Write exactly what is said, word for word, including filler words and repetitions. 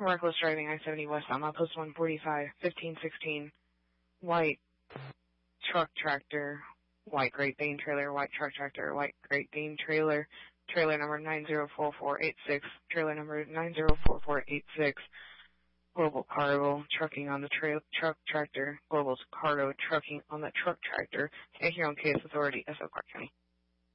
Reckless driving I seventy west on Post one forty-five, fifteen sixteen, white truck tractor, white Great Dane trailer, white truck tractor, white Great Dane trailer, trailer number nine zero four four eight six, trailer number nine zero four four eight six, Global Cargo trucking on the tra- truck tractor, Global Cargo trucking on the truck tractor. Stay here on Case Authority, S O Clark County.